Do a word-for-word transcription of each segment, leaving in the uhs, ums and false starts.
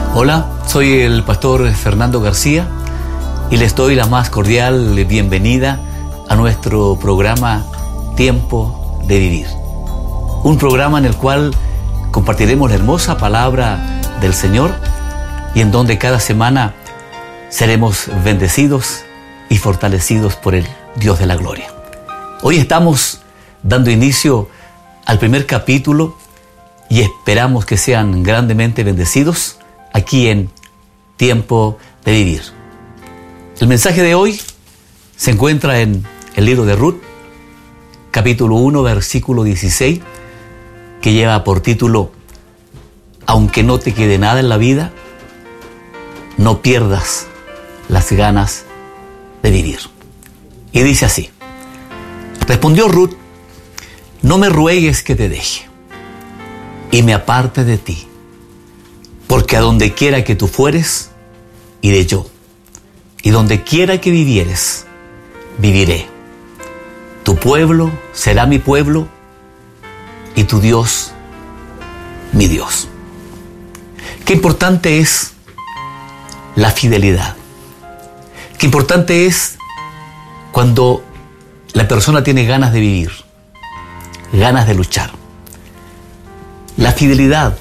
Hola, soy el pastor Fernando García y les doy la más cordial bienvenida a nuestro programa Tiempo de Vivir. Un programa en el cual compartiremos la hermosa palabra del Señor y en donde cada semana seremos bendecidos y fortalecidos por el Dios de la gloria. Hoy estamos dando inicio al primer capítulo y esperamos que sean grandemente bendecidos aquí en Tiempo de Vivir. El mensaje de hoy se encuentra en el libro de Ruth, capítulo uno, versículo dieciséis, que lleva por título: aunque no te quede nada en la vida, no pierdas las ganas de vivir. Y dice así: respondió Ruth, no me ruegues que te deje y me aparte de ti, porque a donde quiera que tú fueres, iré yo, y donde quiera que vivieres, viviré. Tu pueblo será mi pueblo, y tu Dios, mi Dios. Qué importante es la fidelidad. Qué importante es cuando la persona tiene ganas de vivir, ganas de luchar. La fidelidad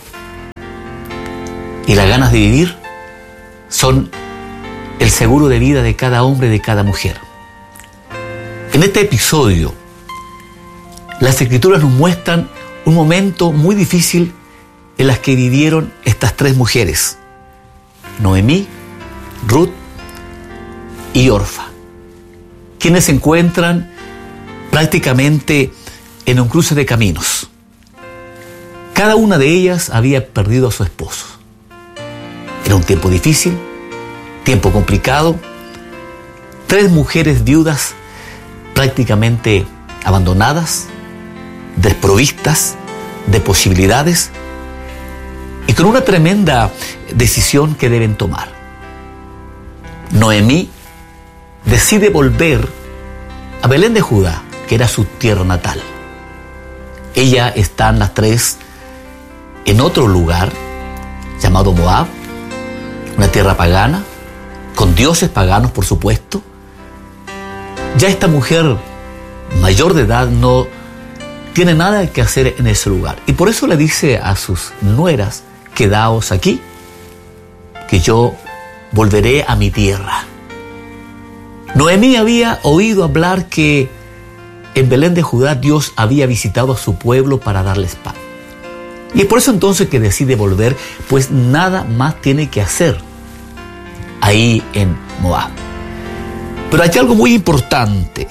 y las ganas de vivir son el seguro de vida de cada hombre y de cada mujer. En este episodio, las Escrituras nos muestran un momento muy difícil en las que vivieron estas tres mujeres: Noemí, Ruth y Orfa, quienes se encuentran prácticamente en un cruce de caminos. Cada una de ellas había perdido a su esposo. Era un tiempo difícil, tiempo complicado. Tres mujeres viudas prácticamente abandonadas, desprovistas de posibilidades y con una tremenda decisión que deben tomar. Noemí decide volver a Belén de Judá, que era su tierra natal. Ella están las tres en otro lugar llamado Moab, una tierra pagana, con dioses paganos, por supuesto. Ya esta mujer mayor de edad no tiene nada que hacer en ese lugar. Y por eso le dice a sus nueras: quedaos aquí, que yo volveré a mi tierra. Noemí había oído hablar que en Belén de Judá Dios había visitado a su pueblo para darles pan. Y es por eso entonces que decide volver, pues nada más tiene que hacer ahí en Moab. Pero hay algo muy importante.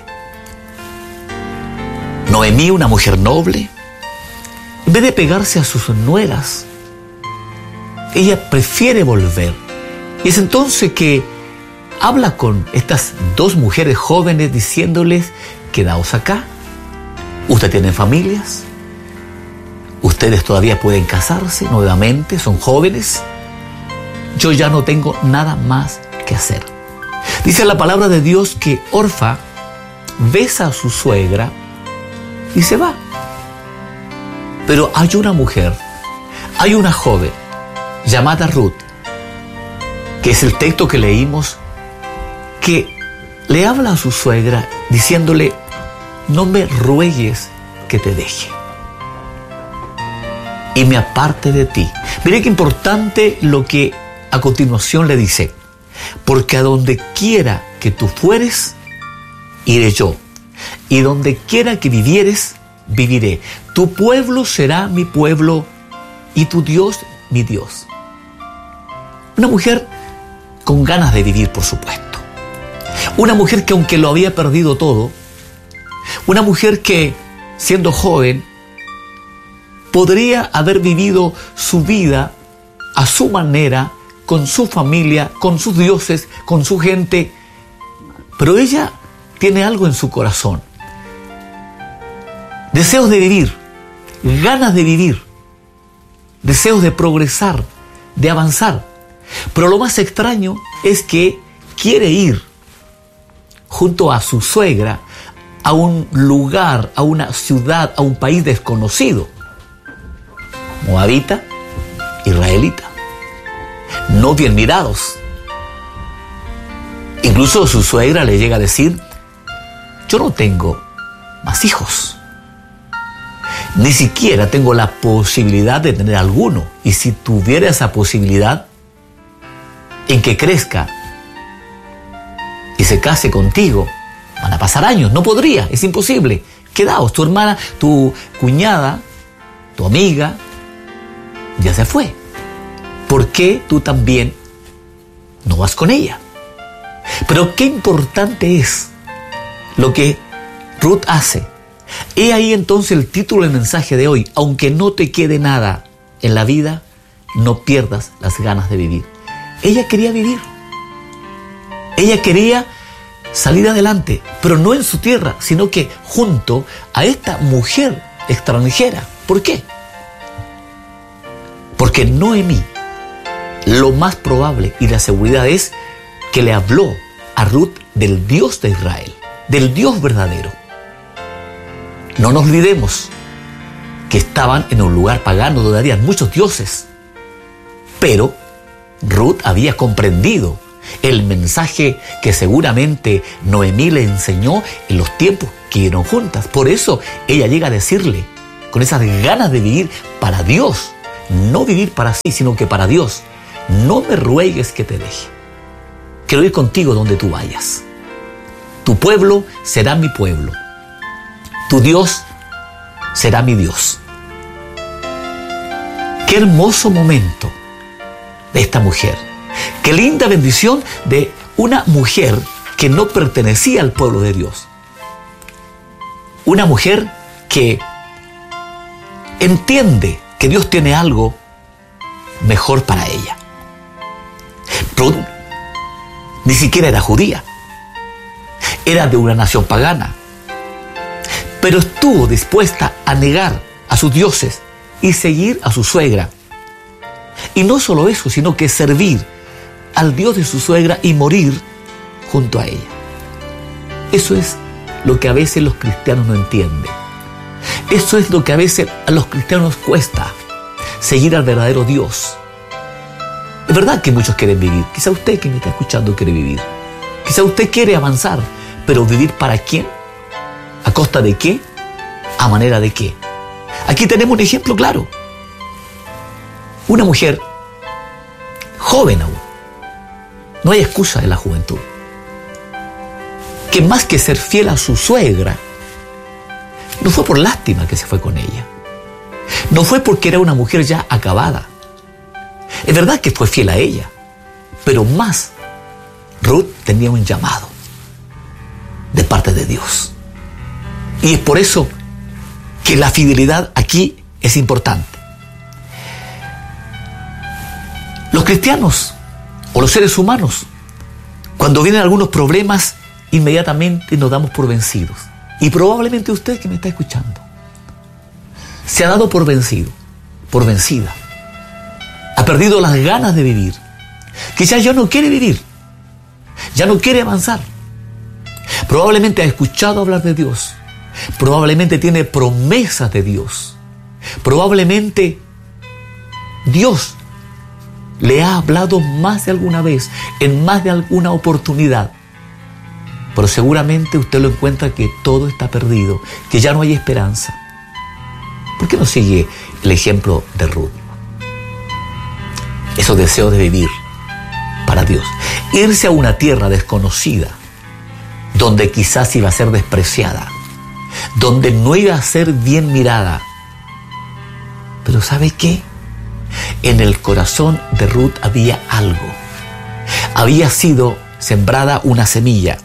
Noemí, una mujer noble, en vez de pegarse a sus nueras, ella prefiere volver. Y es entonces que habla con estas dos mujeres jóvenes diciéndoles: quedaos acá, ustedes tienen familias, ustedes todavía pueden casarse nuevamente, son jóvenes, yo ya no tengo nada más que hacer. Dice la palabra de Dios que Orfa besa a su suegra y se va. Pero hay una mujer, hay una joven llamada Ruth, que es el texto que leímos, que le habla a su suegra diciéndole: no me ruegues que te deje y me aparte de ti. Mire qué importante lo que a continuación le dice: porque a donde quiera que tú fueres, iré yo, y donde quiera que vivieres, viviré. Tu pueblo será mi pueblo, y tu Dios, mi Dios. Una mujer con ganas de vivir, por supuesto. Una mujer que, aunque lo había perdido todo, una mujer que, siendo joven, podría haber vivido su vida a su manera, con su familia, con sus dioses, con su gente. Pero ella tiene algo en su corazón: deseos de vivir, ganas de vivir, deseos de progresar, de avanzar. Pero lo más extraño es que quiere ir junto a su suegra a un lugar, a una ciudad, a un país desconocido, moabita, israelita. no bien mirados. Incluso su suegra le llega a decir: yo no tengo más hijos. Ni siquiera tengo la posibilidad de tener alguno. Y si tuviera esa posibilidad en que crezca y se case contigo, van a pasar años. No podría, es imposible. Quedaos, tu hermana, tu cuñada, tu amiga, ya se fue. ¿Por qué tú también no vas con ella? Pero qué importante es lo que Ruth hace. He ahí entonces el título del mensaje de hoy: aunque no te quede nada en la vida, no pierdas las ganas de vivir. Ella quería vivir. Ella quería salir adelante, pero no en su tierra, sino que junto a esta mujer extranjera. ¿Por qué? Porque Noemí, lo más probable y la seguridad es que le habló a Ruth del Dios de Israel, del Dios verdadero. No nos olvidemos que estaban en un lugar pagano donde había muchos dioses, pero Ruth había comprendido el mensaje que seguramente Noemí le enseñó en los tiempos que vivieron juntas. Por eso ella llega a decirle, con esas ganas de vivir para Dios, no vivir para sí, sino que para Dios: no me ruegues que te deje. Quiero ir contigo donde tú vayas. Tu pueblo será mi pueblo. Tu Dios será mi Dios. Qué hermoso momento de esta mujer. Qué linda bendición de una mujer que no pertenecía al pueblo de Dios. Una mujer que entiende que Dios tiene algo mejor para ella. Ruth ni siquiera era judía. Era de una nación pagana. Pero estuvo dispuesta a negar a sus dioses y seguir a su suegra. Y no solo eso, sino que servir al Dios de su suegra y morir junto a ella. Eso es lo que a veces los cristianos no entienden. Eso es lo que a veces a los cristianos cuesta: seguir al verdadero Dios. Es verdad que muchos quieren vivir. Quizá usted que me está escuchando quiere vivir. Quizá usted quiere avanzar, pero ¿vivir para quién? ¿A costa de qué? ¿A manera de qué? Aquí tenemos un ejemplo claro. Una mujer joven aún. No hay excusa en la juventud. Que más que ser fiel a su suegra, no fue por lástima que se fue con ella. No fue porque era una mujer ya acabada. Es verdad que fue fiel a ella, pero más, Ruth tenía un llamado de parte de Dios. Y es por eso que la fidelidad aquí es importante. Los cristianos o los seres humanos, cuando vienen algunos problemas, inmediatamente nos damos por vencidos. Y probablemente usted que me está escuchando se ha dado por vencido, por vencida. Ha perdido las ganas de vivir. Quizás ya no quiere vivir. Ya no quiere avanzar. Probablemente ha escuchado hablar de Dios. Probablemente tiene promesas de Dios. Probablemente Dios le ha hablado más de alguna vez, en más de alguna oportunidad. Pero seguramente usted lo encuentra que todo está perdido, que ya no hay esperanza. ¿Por qué no sigue el ejemplo de Ruth? Esos deseos de vivir para Dios. Irse a una tierra desconocida, donde quizás iba a ser despreciada, donde no iba a ser bien mirada. Pero ¿sabe qué? En el corazón de Ruth había algo. Había sido sembrada una semilla.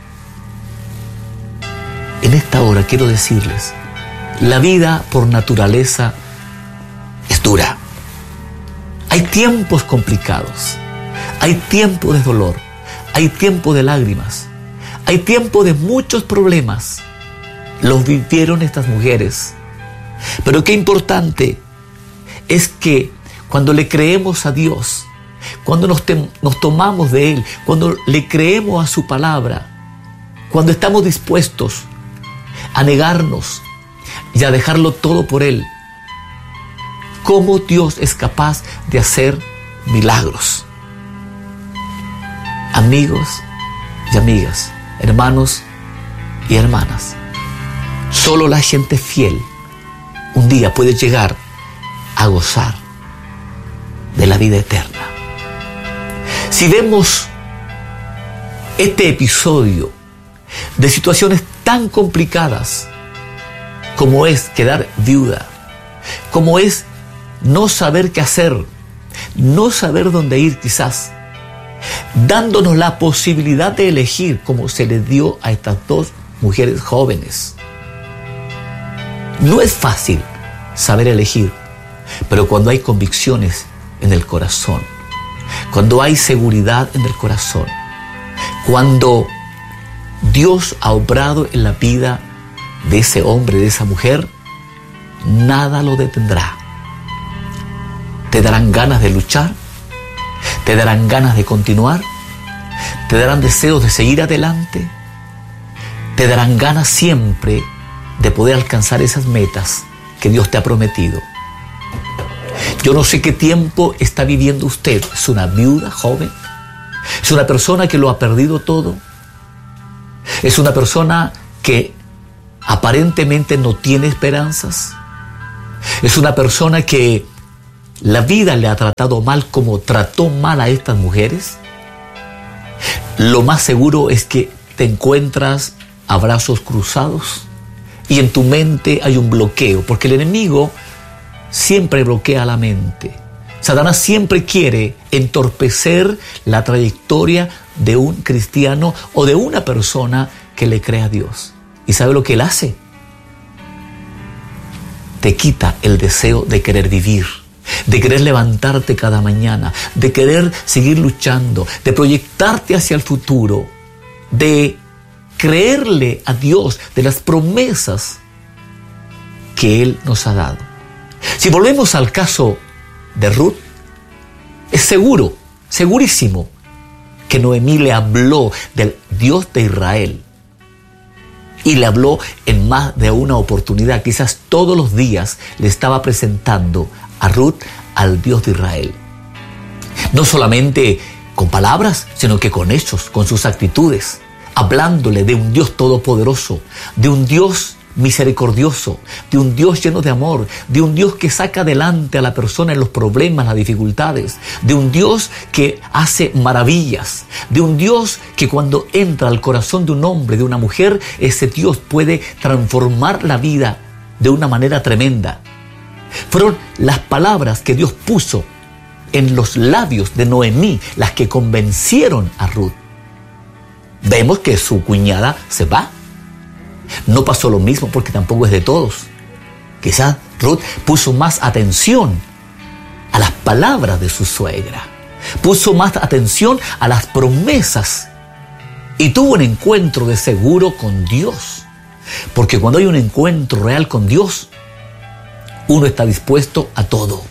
En esta hora quiero decirles, la vida por naturaleza es dura. Hay tiempos complicados, hay tiempo de dolor, hay tiempo de lágrimas, hay tiempo de muchos problemas. Los vivieron estas mujeres. Pero qué importante es que cuando le creemos a Dios, cuando nos, te, nos tomamos de Él, cuando le creemos a su palabra, cuando estamos dispuestos a negarnos y a dejarlo todo por Él, ¿cómo Dios es capaz de hacer milagros. Amigos y amigas, hermanos y hermanas, solo la gente fiel un día puede llegar a gozar de la vida eterna. Si vemos este episodio de situaciones tan complicadas como es quedar viuda, como es no saber qué hacer, no saber dónde ir quizás, dándonos la posibilidad de elegir como se le dio a estas dos mujeres jóvenes. No es fácil saber elegir, pero cuando hay convicciones en el corazón, cuando hay seguridad en el corazón, cuando Dios ha obrado en la vida de ese hombre, de esa mujer, nada lo detendrá. Te darán ganas de luchar, te darán ganas de continuar, te darán deseos de seguir adelante, te darán ganas siempre de poder alcanzar esas metas que Dios te ha prometido. Yo no sé qué tiempo está viviendo usted. ¿Es una viuda joven? ¿Es una persona que lo ha perdido todo? ¿Es una persona que aparentemente no tiene esperanzas? ¿Es una persona que la vida le ha tratado mal como trató mal a estas mujeres? Lo más seguro es que te encuentras a brazos cruzados y en tu mente hay un bloqueo, porque el enemigo siempre bloquea la mente. Satanás siempre quiere entorpecer la trayectoria de un cristiano o de una persona que le cree a Dios. ¿Y sabe lo que él hace? Te quita el deseo de querer vivir, de querer levantarte cada mañana, de querer seguir luchando, de proyectarte hacia el futuro, de creerle a Dios de las promesas que Él nos ha dado. Si volvemos al caso de Ruth, es seguro, segurísimo, que Noemí le habló del Dios de Israel. Y le habló en más de una oportunidad. Quizás todos los días le estaba presentando a Ruth al Dios de Israel. No solamente con palabras, sino que con hechos, con sus actitudes. Hablándole de un Dios todopoderoso, de un Dios misericordioso, de un Dios lleno de amor, de un Dios que saca adelante a la persona en los problemas, las dificultades, de un Dios que hace maravillas, de un Dios que cuando entra al corazón de un hombre, de una mujer, ese Dios puede transformar la vida de una manera tremenda. Fueron las palabras que Dios puso en los labios de Noemí las que convencieron a Ruth. Vemos que su cuñada se va. No pasó lo mismo porque tampoco es de todos. Quizás Ruth puso más atención a las palabras de su suegra. Puso más atención a las promesas. Y tuvo un encuentro de seguro con Dios. Porque cuando hay un encuentro real con Dios, uno está dispuesto a todo.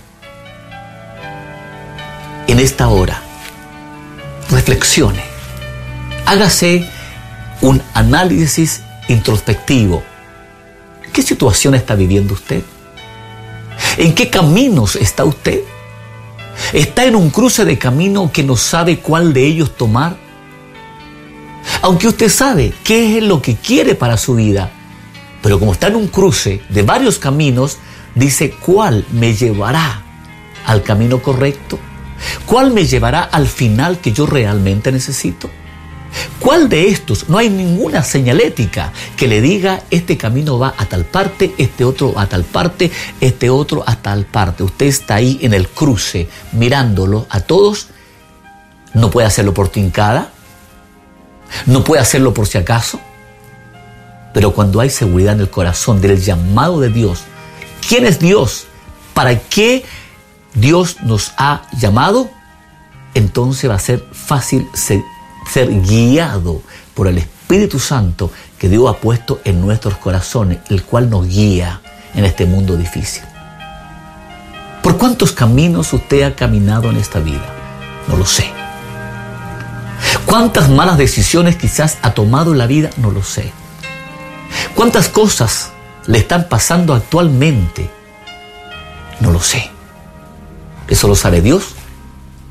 En esta hora, reflexione. Hágase un análisis introspectivo. ¿Qué situación está viviendo usted? ¿En qué caminos está usted? ¿Está en un cruce de camino que no sabe cuál de ellos tomar? Aunque usted sabe qué es lo que quiere para su vida, pero como está en un cruce de varios caminos, dice, ¿cuál me llevará al camino correcto? ¿Cuál me llevará al final que yo realmente necesito? ¿Cuál de estos? No hay ninguna señalética que le diga este camino va a tal parte, este otro a tal parte, este otro a tal parte. Usted está ahí en el cruce mirándolo a todos. No puede hacerlo por tincada, no puede hacerlo por si acaso. Pero cuando hay seguridad en el corazón del llamado de Dios, ¿quién es Dios? ¿Para qué Dios nos ha llamado? Entonces va a ser fácil ser ser guiado por el Espíritu Santo que Dios ha puesto en nuestros corazones, el cual nos guía en este mundo difícil. ¿Por cuántos caminos usted ha caminado en esta vida? No lo sé. ¿Cuántas malas decisiones quizás ha tomado en la vida? No lo sé. ¿Cuántas cosas le están pasando actualmente? No lo sé. Eso lo sabe Dios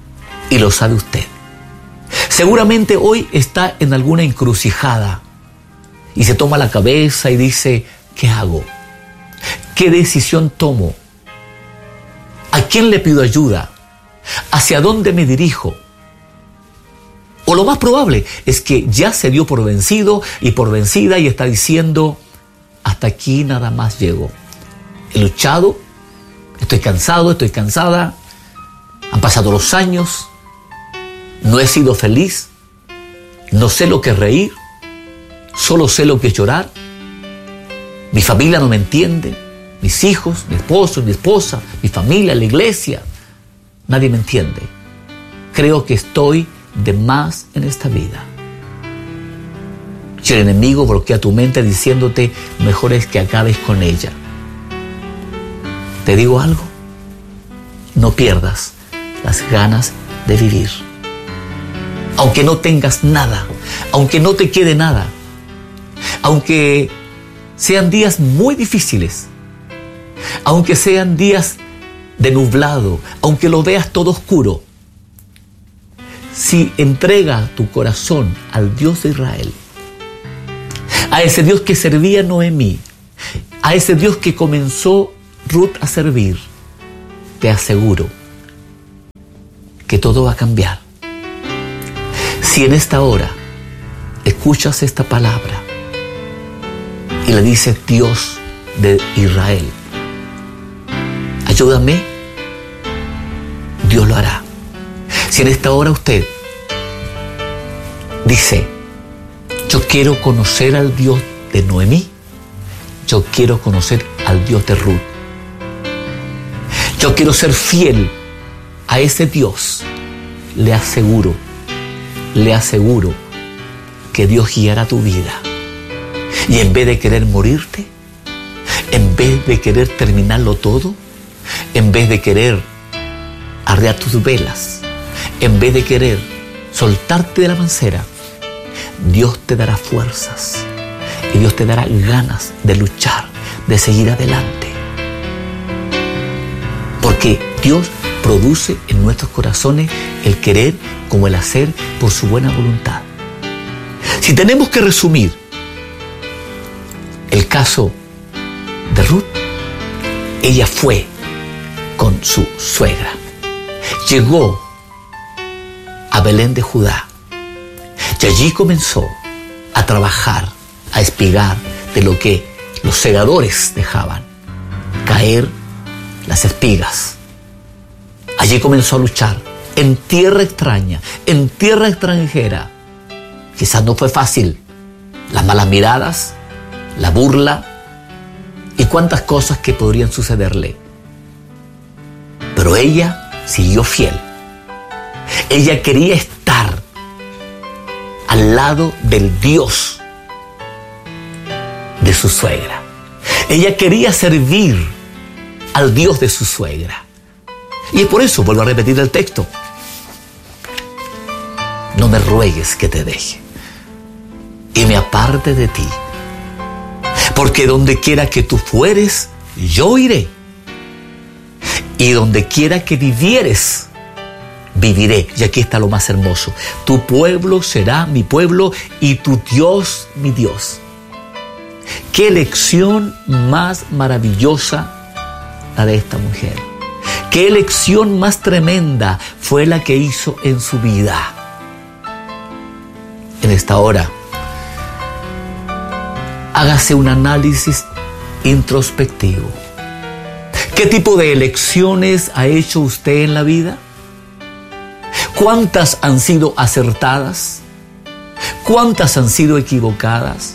Y lo sabe usted. Seguramente hoy está en alguna encrucijada y se toma la cabeza y dice, ¿qué hago? ¿Qué decisión tomo? ¿A quién le pido ayuda? ¿Hacia dónde me dirijo? O lo más probable es que ya se dio por vencido y por vencida y está diciendo, hasta aquí nada más llego. He luchado, estoy cansado, estoy cansada, han pasado los años, no he sido feliz, no sé lo que es reír, solo sé lo que es llorar, mi familia no me entiende, mis hijos, mi esposo, mi esposa, mi familia, la iglesia, nadie me entiende. Creo que estoy de más en esta vida. Si el enemigo bloquea tu mente diciéndote, mejor es que acabes con ella. Te digo algo, no pierdas las ganas de vivir. Aunque no tengas nada, aunque no te quede nada, aunque sean días muy difíciles, aunque sean días de nublado, aunque lo veas todo oscuro, si entrega tu corazón al Dios de Israel, a ese Dios que servía a Noemí, a ese Dios que comenzó Ruth a servir, te aseguro que todo va a cambiar. Si en esta hora escuchas esta palabra y le dices, Dios de Israel, ayúdame, Dios lo hará. Si en esta hora usted dice, yo quiero conocer al Dios de Noemí, yo quiero conocer al Dios de Ruth, yo quiero ser fiel a ese Dios, le aseguro, le aseguro que Dios guiará tu vida. Y en vez de querer morirte, en vez de querer terminarlo todo, en vez de querer arrear tus velas, en vez de querer soltarte de la mancera, Dios te dará fuerzas y Dios te dará ganas de luchar, de seguir adelante. Porque Dios produce en nuestros corazones el querer como el hacer por su buena voluntad. Si tenemos que resumir el caso de Ruth, ella fue con su suegra, llegó a Belén de Judá y allí comenzó a trabajar, a espigar de lo que los segadores dejaban caer las espigas. Allí comenzó a luchar en tierra extraña, en tierra extranjera. Quizás no fue fácil. Las malas miradas, la burla y cuántas cosas que podrían sucederle. Pero ella siguió fiel. Ella quería estar al lado del Dios de su suegra. Ella quería servir al Dios de su suegra. Y es por eso, vuelvo a repetir el texto, no me ruegues que te deje y me aparte de ti, porque donde quiera que tú fueres, yo iré, y donde quiera que vivieres, viviré. Y aquí está lo más hermoso: tu pueblo será mi pueblo y tu Dios mi Dios. Qué elección más maravillosa la de esta mujer. Qué elección más tremenda fue la que hizo en su vida. En esta hora, hágase un análisis introspectivo. ¿Qué tipo de elecciones ha hecho usted en la vida? ¿Cuántas han sido acertadas? ¿Cuántas han sido equivocadas?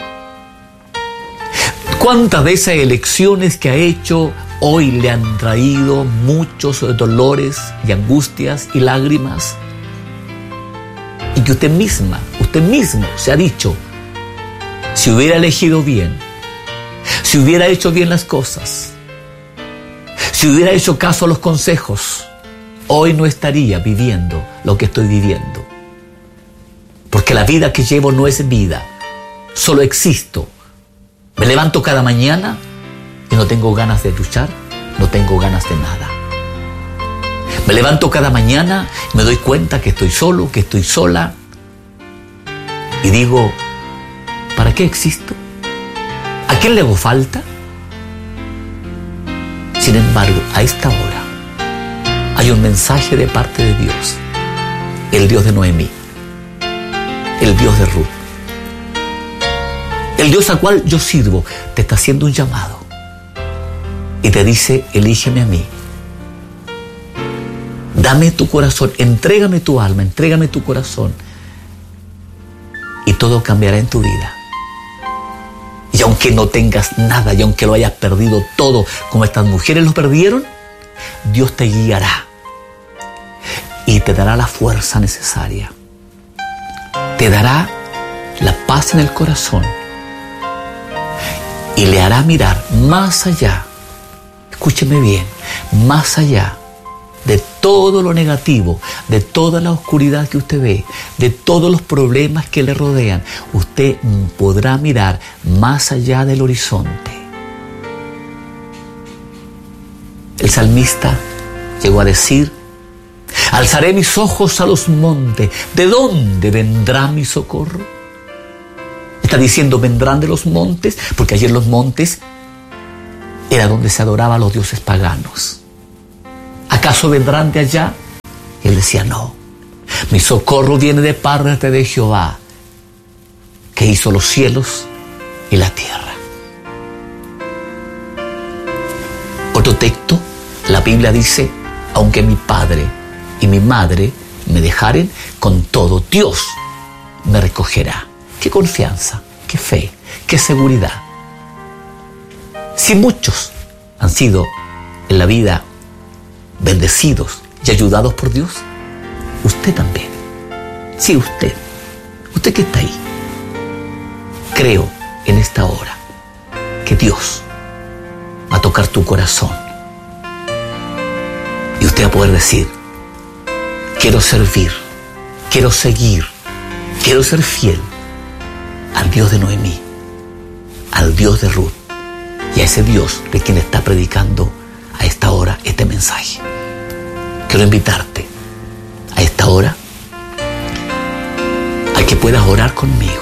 ¿Cuántas de esas elecciones que ha hecho hoy le han traído muchos dolores y angustias y lágrimas? Y que usted misma, usted mismo se ha dicho, si hubiera elegido bien, si hubiera hecho bien las cosas, si hubiera hecho caso a los consejos, hoy no estaría viviendo lo que estoy viviendo. Porque la vida que llevo no es vida, solo existo. Me levanto cada mañana y no tengo ganas de luchar, no tengo ganas de nada. Me levanto cada mañana y me doy cuenta que estoy solo, que estoy sola. Y digo, ¿para qué existo? ¿A quién le hago falta? Sin embargo, a esta hora hay un mensaje de parte de Dios, el Dios de Noemí, el Dios de Ruth. El Dios al cual yo sirvo te está haciendo un llamado y te dice, elígeme a mí. Dame tu corazón, entrégame tu alma, entrégame tu corazón y todo cambiará en tu vida. Y aunque no tengas nada y aunque lo hayas perdido todo como estas mujeres lo perdieron, Dios te guiará y te dará la fuerza necesaria. Te dará la paz en el corazón y le hará mirar más allá, escúcheme bien, más allá de todo lo negativo, de toda la oscuridad que usted ve, de todos los problemas que le rodean. Usted podrá mirar más allá del horizonte. El salmista llegó a decir, alzaré mis ojos a los montes, ¿de dónde vendrá mi socorro? Está diciendo, vendrán de los montes, porque allí en los montes era donde se adoraba a los dioses paganos. ¿Acaso vendrán de allá? Y él decía, no, mi socorro viene de parte de Jehová, que hizo los cielos y la tierra. Otro texto, la Biblia dice, aunque mi padre y mi madre me dejaren, con todo Dios me recogerá. Qué confianza, qué fe, qué seguridad. Si muchos han sido en la vida bendecidos y ayudados por Dios, usted también. Sí, usted. Usted que está ahí. Creo en esta hora que Dios va a tocar tu corazón y usted va a poder decir, quiero servir, quiero seguir, quiero ser fiel al Dios de Noemí, al Dios de Ruth y a ese Dios de quien está predicando a esta hora este mensaje. Quiero invitarte a esta hora a que puedas orar conmigo.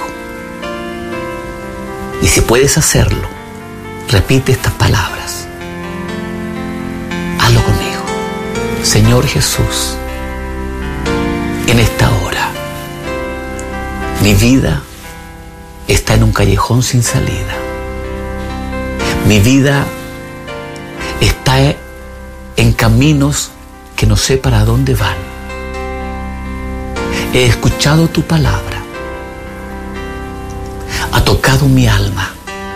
Y si puedes hacerlo, repite estas palabras. Hazlo conmigo. Señor Jesús, en esta hora mi vida está en un callejón sin salida. Mi vida está en caminos que no sé para dónde van. He escuchado tu palabra. Ha tocado mi alma.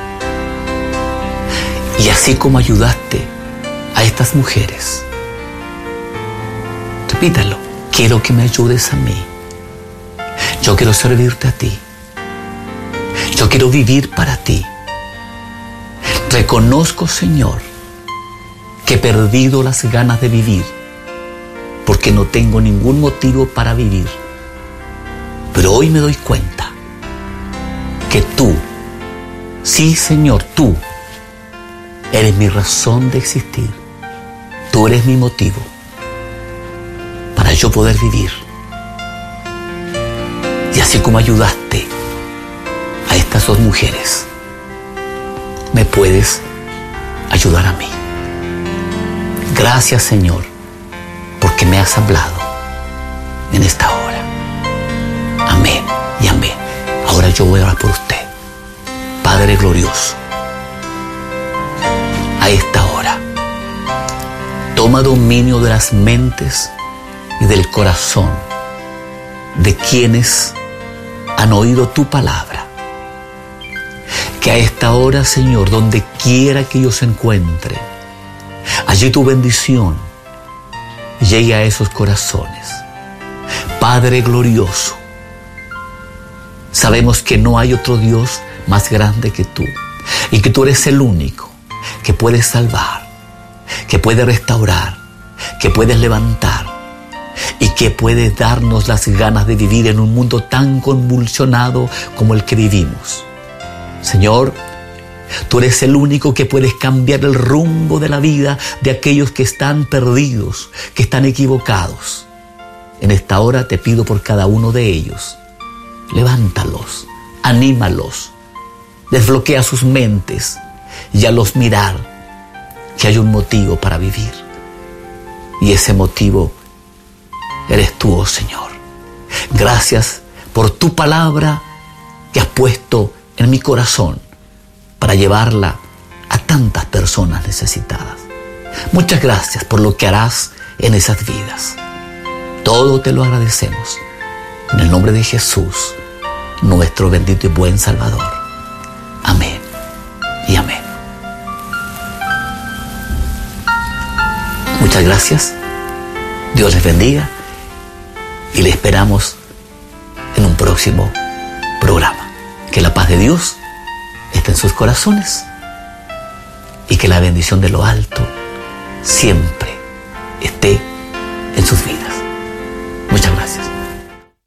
Y así como ayudaste a estas mujeres, repítalo, quiero que me ayudes a mí. Yo quiero servirte a ti. Yo quiero vivir para ti. Reconozco, Señor, que he perdido las ganas de vivir porque no tengo ningún motivo para vivir. Pero hoy me doy cuenta que tú, sí, Señor, tú eres mi razón de existir. Tú eres mi motivo para yo poder vivir. Y así como ayudaste a estas dos mujeres, me puedes ayudar a mí. Gracias, Señor, porque me has hablado en esta hora. Amén y amén. Ahora yo voy a orar por usted. Padre glorioso, a esta hora, toma dominio de las mentes y del corazón de quienes han oído tu palabra. Que a esta hora, Señor, donde quiera que ellos se encuentren, allí tu bendición llegue a esos corazones. Padre glorioso, sabemos que no hay otro Dios más grande que tú y que tú eres el único que puedes salvar, que puede restaurar, que puedes levantar y que puedes darnos las ganas de vivir en un mundo tan convulsionado como el que vivimos. Señor, Tú eres el único que puedes cambiar el rumbo de la vida de aquellos que están perdidos, que están equivocados. En esta hora te pido por cada uno de ellos. Levántalos, anímalos, desbloquea sus mentes y hazlos mirar que hay un motivo para vivir. Y ese motivo eres tú, oh Señor. Gracias por tu palabra que has puesto en mi corazón para llevarla a tantas personas necesitadas. Muchas gracias por lo que harás en esas vidas. Todo te lo agradecemos. En el nombre de Jesús, nuestro bendito y buen Salvador. Amén y amén. Muchas gracias. Dios les bendiga y le esperamos en un próximo programa. Que la paz de Dios esté en sus corazones y que la bendición de lo alto siempre esté en sus vidas. Muchas gracias.